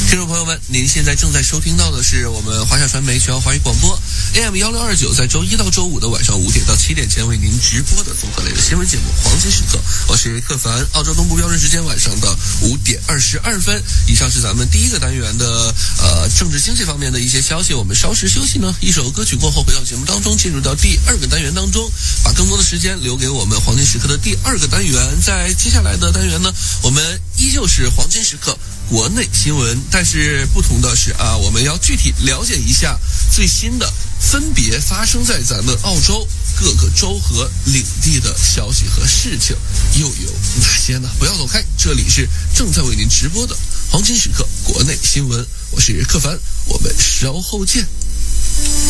听众朋友们，您现在正在收听到的是我们华夏传媒全华语广播 AM1629，在周一到周五的晚上5点到7点前为您直播的综合类的新闻节目《黄金时刻》，我是克凡。澳洲东部标准时间晚上的5点22分。以上是咱们第一个单元的政治经济方面的一些消息。我们稍事休息呢，一首歌曲过后回到节目当中，进入到第二个单元当中，把更多的时间留给我们黄金时刻的第二个单元。在接下来的单元呢，我们依旧是黄金时刻国内新闻，但是不同的是我们要具体了解一下最新的分别发生在咱们澳洲各个州和领地的消息和事情又有哪些呢？不要走开，这里是正在为您直播的黄金时刻国内新闻，我是克凡，我们稍后见。